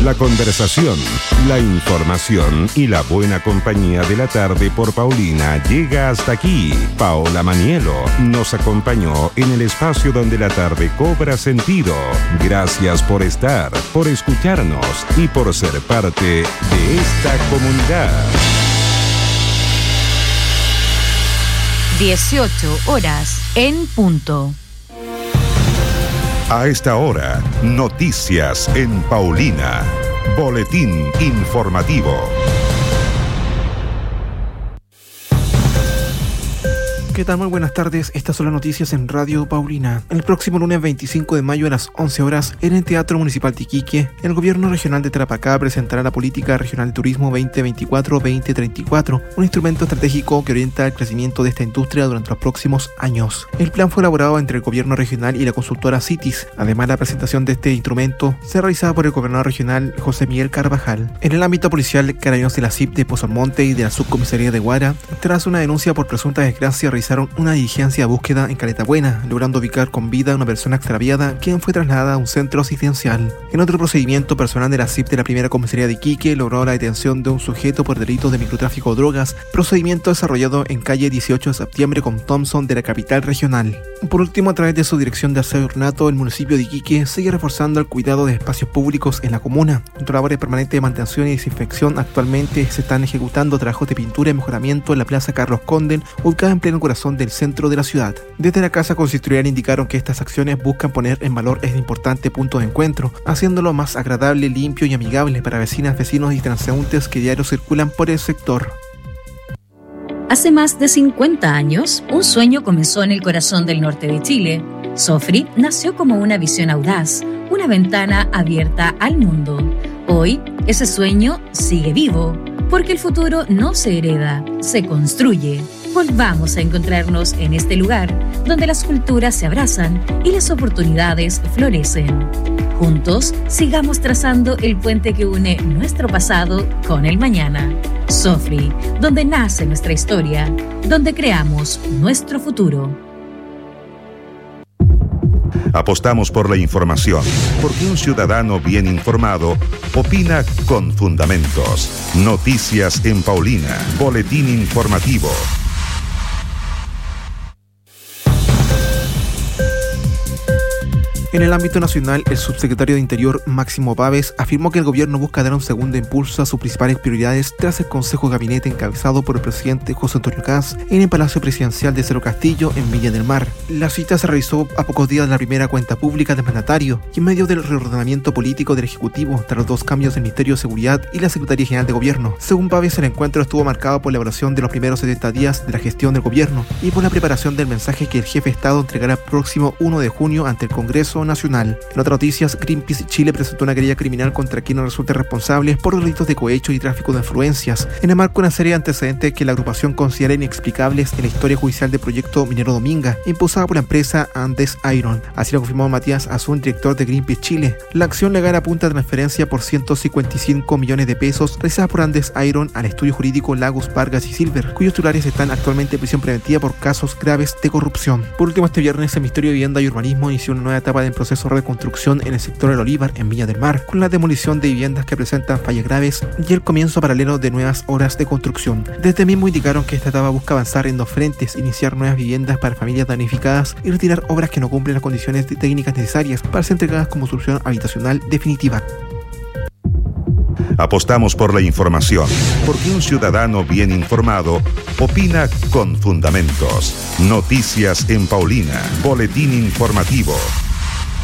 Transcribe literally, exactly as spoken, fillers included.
La conversación, la información y la buena compañía de la tarde por Paulina llega hasta aquí. Paola Manielo nos acompañó en el espacio donde la tarde cobra sentido. Gracias por estar, por escucharnos y por ser parte de esta comunidad. dieciocho horas en punto. A esta hora, noticias en Paulina. Boletín informativo. ¿Qué tal? Muy buenas tardes. Estas son las noticias en Radio Paulina. El próximo lunes veinticinco de mayo a las once horas, en el Teatro Municipal de Iquique, el Gobierno Regional de Tarapacá presentará la Política Regional de Turismo veinte veinticuatro veinte treinta y cuatro, un instrumento estratégico que orienta el crecimiento de esta industria durante los próximos años. El plan fue elaborado entre el Gobierno Regional y la consultora CITIS. Además, la presentación de este instrumento se realizaba por el Gobernador Regional José Miguel Carvajal. En el ámbito policial, carabineros de la C I P de Pozo Almonte y de la Subcomisaría de Guara, tras una denuncia por presunta desgracia, realizaron una diligencia de búsqueda en Caleta Buena, logrando ubicar con vida a una persona extraviada, quien fue trasladada a un centro asistencial. En otro procedimiento, personal de la C I P de la primera comisaría de Iquique logró la detención de un sujeto por delitos de microtráfico de drogas, procedimiento desarrollado en calle dieciocho de septiembre con Thompson de la capital regional. Por último, a través de su dirección de aseo ornato, el municipio de Iquique sigue reforzando el cuidado de espacios públicos en la comuna. Junto a labores permanentes de mantención y desinfección, actualmente se están ejecutando trabajos de pintura y mejoramiento en la Plaza Carlos Condel, ubicada en pleno corazón del centro de la ciudad. Desde la Casa Consistorial indicaron que estas acciones buscan poner en valor este importante punto de encuentro, haciéndolo más agradable, limpio y amigable para vecinas, vecinos y transeúntes que diario circulan por el sector. Hace más de cincuenta años, un sueño comenzó en el corazón del norte de Chile. Sofri nació como una visión audaz, una ventana abierta al mundo. Hoy, ese sueño sigue vivo, porque el futuro no se hereda, se construye. Volvamos a encontrarnos en este lugar donde las culturas se abrazan y las oportunidades florecen. Juntos, sigamos trazando el puente que une nuestro pasado con el mañana. Sofri, donde nace nuestra historia, donde creamos nuestro futuro. Apostamos por la información, porque un ciudadano bien informado opina con fundamentos. Noticias en Paulina. Boletín informativo. En el ámbito nacional, el subsecretario de Interior, Máximo Pávez, afirmó que el gobierno busca dar un segundo impulso a sus principales prioridades tras el Consejo de Gabinete encabezado por el presidente José Antonio Kast en el Palacio Presidencial de Cerro Castillo, en Viña del Mar. La cita se realizó a pocos días de la primera cuenta pública del mandatario y en medio del reordenamiento político del Ejecutivo tras los dos cambios del Ministerio de Seguridad y la Secretaría General de Gobierno. Según Pávez, el encuentro estuvo marcado por la elaboración de los primeros setenta días de la gestión del gobierno y por la preparación del mensaje que el jefe de Estado entregará el próximo primero de junio ante el Congreso Nacional. En otras noticias, Greenpeace Chile presentó una querella criminal contra quienes resulten responsables por delitos de cohecho y tráfico de influencias, en el marco de una serie de antecedentes que la agrupación considera inexplicables en la historia judicial del proyecto minero Dominga, impulsada por la empresa Andes Iron. Así lo confirmó Matías Azún, director de Greenpeace Chile. La acción legal apunta a transferencia por ciento cincuenta y cinco millones de pesos realizada por Andes Iron al estudio jurídico Lagos, Vargas y Silver, cuyos titulares están actualmente en prisión preventiva por casos graves de corrupción. Por último, este viernes el Ministerio de Vivienda y Urbanismo inició una nueva etapa del proceso de construcción en el sector del Olivar, en Viña del Mar, con la demolición de viviendas que presentan fallas graves y el comienzo paralelo de nuevas obras de construcción. Desde el mismo indicaron que esta etapa busca avanzar en dos frentes: iniciar nuevas viviendas para familias damnificadas y retirar obras que no cumplen las condiciones técnicas necesarias para ser entregadas como solución habitacional definitiva. Apostamos por la información, porque un ciudadano bien informado opina con fundamentos. Noticias en Paulina. Boletín informativo.